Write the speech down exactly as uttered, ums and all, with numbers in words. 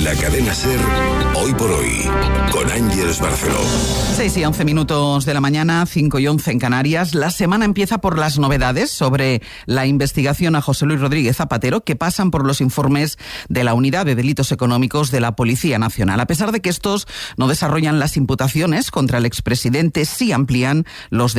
La cadena SER, hoy por hoy, con Ángeles Barceló. seis y once minutos de la mañana, cinco y once en Canarias. La semana empieza por las novedades sobre la investigación a José Luis Rodríguez Zapatero, que pasan por los informes de la Unidad de Delitos Económicos de la Policía Nacional. A pesar de que estos no desarrollan las imputaciones contra el expresidente, sí amplían los